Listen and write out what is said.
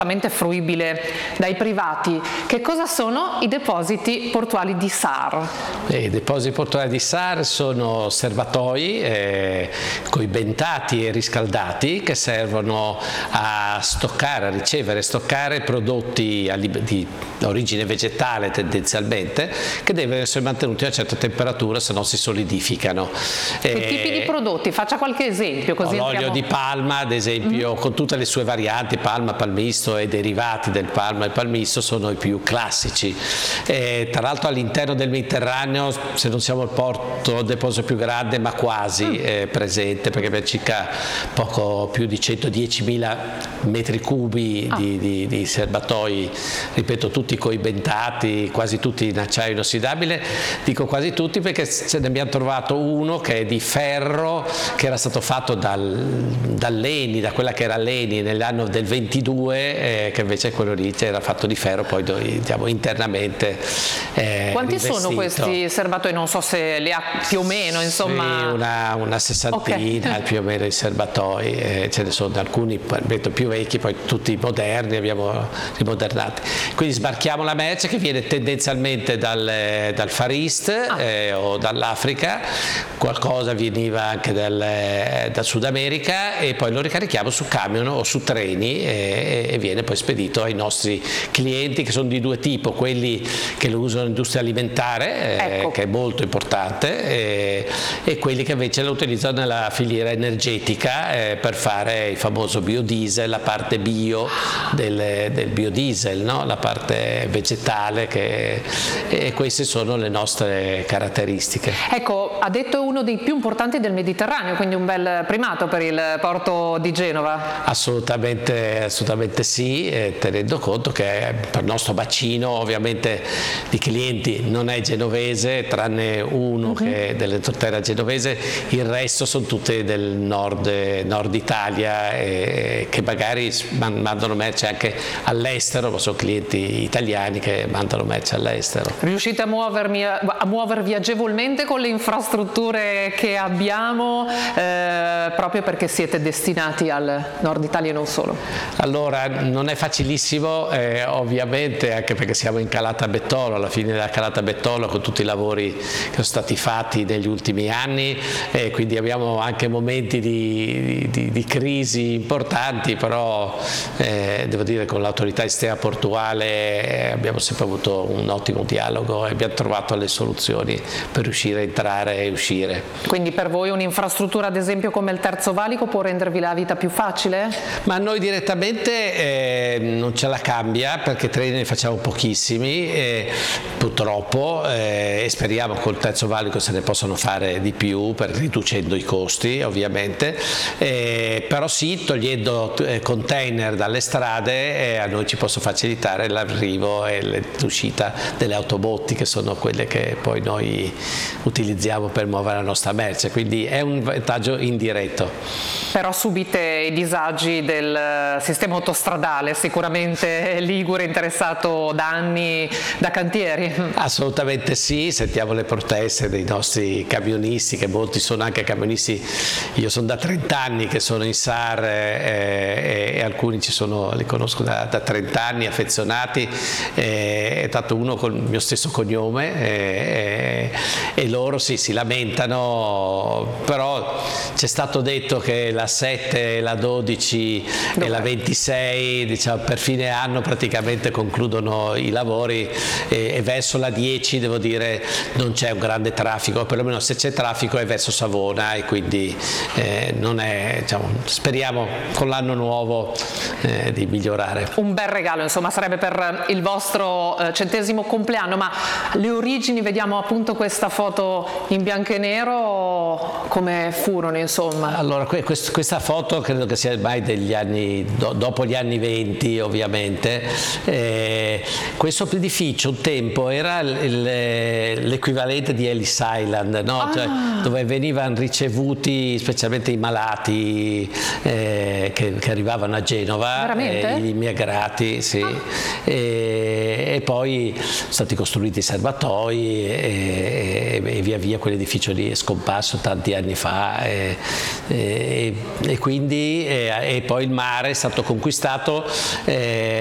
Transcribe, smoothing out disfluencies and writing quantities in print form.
fruibile dai privati. Che cosa sono i depositi portuali di SAR? I depositi portuali di SAR sono serbatoi coibentati e riscaldati che servono a stoccare, a ricevere e stoccare prodotti di origine vegetale tendenzialmente, che devono essere mantenuti a una certa temperatura, se no si solidificano. Che tipi di prodotti? Faccia qualche esempio così l'olio di palma, ad esempio, con tutte le sue varianti, palma, palmisto e derivati del palma e palmisto sono i più classici. Tra l'altro all'interno del Mediterraneo, se non siamo il porto deposito più grande, ma quasi presente, perché abbiamo circa poco più di 110.000 metri cubi di serbatoi, ripeto, tutti coibentati, quasi tutti in acciaio inossidabile. Dico quasi tutti perché ce ne abbiamo trovato uno che è di ferro, che era stato fatto dall'Eni, da quella che era l'Eni nell'anno del 22, che invece quello lì era fatto di ferro, poi diciamo internamente Quanti rivestito. sono questi serbatoi? Non so se li ha più o meno, insomma. Sì, una sessantina più o meno di serbatoi, ce ne sono alcuni più vecchi, poi tutti moderni, abbiamo rimodernati. Quindi sbarchiamo la merce che viene tendenzialmente dal Far East o dall'Africa, qualcosa veniva anche dal Sud America, e poi lo ricarichiamo su camion o su treni e viene poi spedito ai nostri clienti, che sono di due tipi: quelli che lo usano nell'industria alimentare, che è molto importante, e quelli che invece lo utilizzano nella filiera energetica per fare il famoso biodiesel, la parte bio del biodiesel, no? La parte vegetale, e queste sono le nostre caratteristiche. Ecco, ha detto è uno dei più importanti del Mediterraneo, quindi un bel primato per il porto di Genova. Assolutamente sì, tenendo conto che per il nostro bacino ovviamente di clienti non è genovese, tranne uno che è dell'entroterra genovese, il resto sono tutti del nord Italia, che magari mandano merce anche all'estero, ma sono clienti italiani che mandano merce all'estero. Riuscite a muovervi agevolmente con le infrastrutture che abbiamo, proprio perché siete destinati al nord Italia e non solo? Allora, non è facilissimo, ovviamente, anche perché siamo in Calata Bettolo, alla fine della Calata Bettolo, con tutti i lavori che sono stati fatti negli ultimi anni, quindi abbiamo anche momenti di crisi importanti, però devo dire con l'autorità esterna portuale abbiamo sempre avuto un ottimo dialogo e abbiamo trovato le soluzioni per riuscire a entrare e uscire. Quindi per voi un'infrastruttura, ad esempio, come il Terzo Valico può rendervi la vita più facile? Ma noi direttamente non ce la cambia, perché treni ne facciamo pochissimi, purtroppo, e speriamo col Terzo Valico se ne possano fare di più, riducendo i costi ovviamente, però sì, togliendo container dalle strade a noi ci possa facilitare l'arrivo e l'uscita delle autobotti, che sono quelle che poi noi utilizziamo per muovere la nostra merce, quindi è un vantaggio indiretto. Però subite i disagi del sistema autostradale, sicuramente ligure, interessato da anni da cantieri. Assolutamente sì, sentiamo le proteste dei nostri camionisti, che molti sono anche camionisti, io sono da 30 anni che sono in SAR, e alcuni li conosco da 30 anni, affezionati, è stato uno con il mio stesso cognome, e loro sì, si lamentano, però c'è stato detto che la 7, la 12 e la 26, diciamo, per fine anno praticamente concludono i lavori, e verso la 10 devo dire non c'è un grande traffico, perlomeno se c'è traffico è verso Savona, e quindi non è, diciamo, speriamo con l'anno nuovo di migliorare. Un bel regalo, insomma, sarebbe per il vostro 100° compleanno. Ma le origini, vediamo appunto questa foto in bianco e nero, come furono, insomma? Allora, questa foto credo che sia ormai degli anni, dopo gli anni 20 ovviamente. Questo edificio un tempo era l'equivalente di Ellis Island, no? Cioè, dove venivano ricevuti specialmente i malati che arrivavano a Genova, gli immigrati, sì. E poi sono stati costruiti i serbatoi, e via via quell'edificio lì è scomparso tanti anni fa, e quindi poi il mare è stato conquistato stato